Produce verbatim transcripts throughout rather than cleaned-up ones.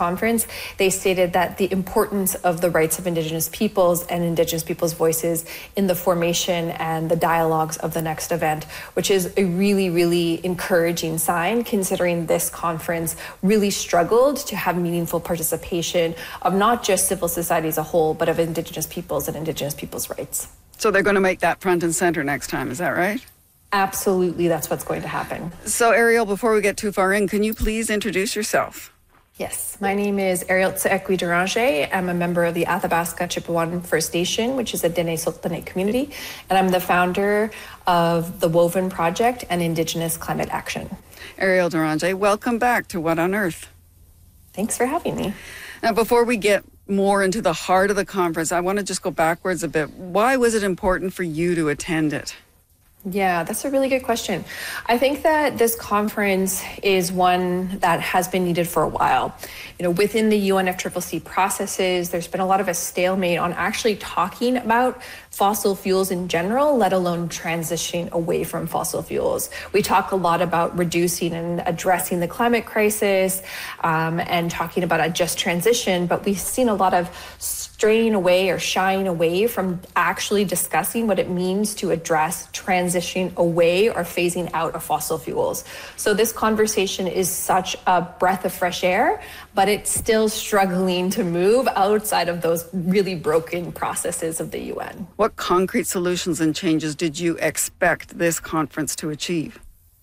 conference, they stated that the importance of the rights of Indigenous peoples and Indigenous peoples' voices in the formation and the dialogues of the next event, which is a really, really encouraging sign, considering this conference really struggled to have meaningful participation of not just civil society as a whole, but of Indigenous peoples and Indigenous peoples' rights. So they're going to make that front and center next time, is that right? Absolutely, that's what's going to happen. So Ariel, before we get too far in, can you please introduce yourself? Yes, my name is Ariel Tseekwi Deranger. I'm a member of the Athabasca Chippewan First Nation, which is a Dene Sultanate community, and I'm the founder of the Woven Project and Indigenous Climate Action. Ariel Deranger, welcome back to What on Earth. Thanks for having me. Now, before we get more into the heart of the conference, I want to just go backwards a bit. Why was it important for you to attend it? Yeah, that's a really good question. I think that this conference is one that has been needed for a while. You know, within the U N F C C C processes, there's been a lot of a stalemate on actually talking about fossil fuels in general, let alone transitioning away from fossil fuels. We talk a lot about reducing and addressing the climate crisis um, and talking about a just transition, but we've seen a lot of straying away or shying away from actually discussing what it means to address transitioning away or phasing out of fossil fuels. So this conversation is such a breath of fresh air, but it's still struggling to move outside of those really broken processes of the U N. What concrete solutions and changes did you expect this conference to achieve?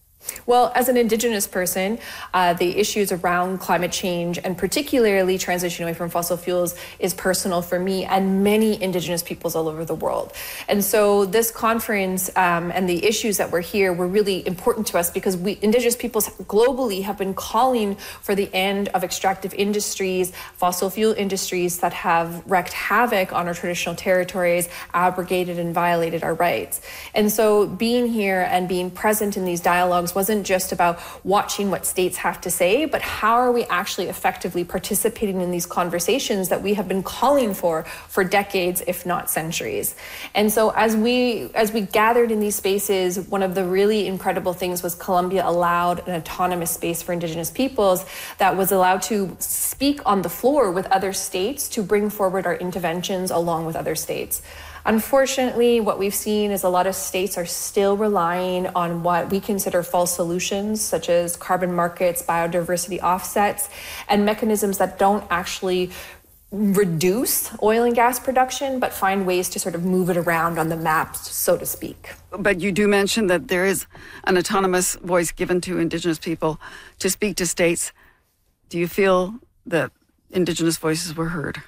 Well, as an Indigenous person, uh, the issues around climate change and particularly transition away from fossil fuels is personal for me and many Indigenous peoples all over the world. And so this conference um, and the issues that were here were really important to us because we Indigenous peoples globally have been calling for the end of extractive industries, fossil fuel industries that have wreaked havoc on our traditional territories, abrogated and violated our rights. And so being here and being present in these dialogues wasn't just about watching what states have to say, but how are we actually effectively participating in these conversations that we have been calling for for decades, if not centuries. And so as we as we gathered in these spaces, one of the really incredible things was Columbia allowed an autonomous space for Indigenous peoples that was allowed to speak on the floor with other states to bring forward our interventions along with other states. Unfortunately, what we've seen is a lot of states are still relying on what we consider false solutions, such as carbon markets, biodiversity offsets, and mechanisms that don't actually reduce oil and gas production, but find ways to sort of move it around on the map, so to speak. But you do mention that there is an autonomous voice given to Indigenous people to speak to states. Do you feel that Indigenous voices were heard?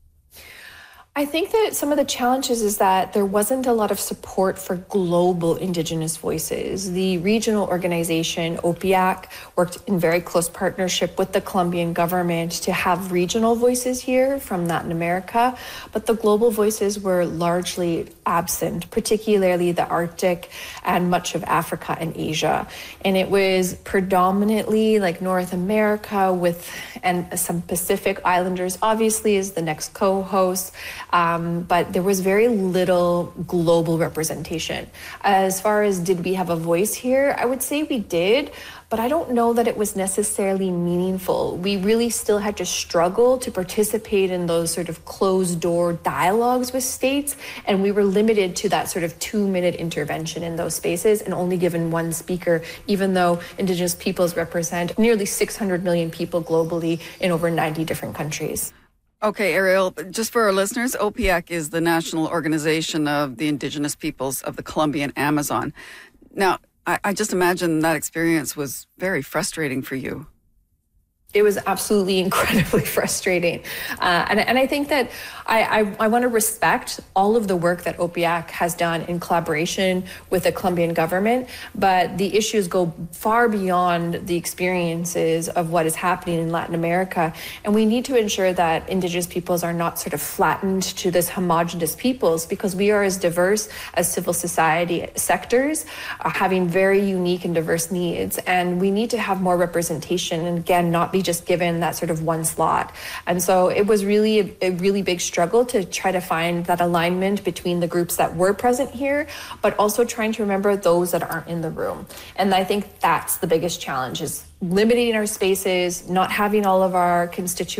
I think that some of the challenges is that there wasn't a lot of support for global Indigenous voices. The regional organization, O P A C, worked in very close partnership with the Colombian government to have regional voices here from Latin America, but the global voices were largely absent, particularly the Arctic and much of Africa and Asia. And it was predominantly like North America with and some Pacific Islanders, obviously, is the next co-host. Um, but there was very little global representation. As far as did we have a voice here, I would say we did, but I don't know that it was necessarily meaningful. We really still had to struggle to participate in those sort of closed door dialogues with states, and we were limited to that sort of two minute intervention in those spaces and only given one speaker, even though Indigenous peoples represent nearly six hundred million people globally in over ninety different countries. Okay, Ariel, just for our listeners, O P A C is the national organization of the Indigenous peoples of the Colombian Amazon. Now, I, I just imagine that experience was very frustrating for you. It was absolutely incredibly frustrating. Uh, and, and I think that I, I, I want to respect all of the work that O P A C has done in collaboration with the Colombian government, but the issues go far beyond the experiences of what is happening in Latin America. And we need to ensure that Indigenous peoples are not sort of flattened to this homogenous peoples, because we are as diverse as civil society sectors, uh, having very unique and diverse needs. And we need to have more representation and, again, not be just given that sort of one slot. And so it was really a, a really big struggle to try to find that alignment between the groups that were present here, but also trying to remember those that aren't in the room. And I think that's the biggest challenge, is limiting our spaces, not having all of our constituents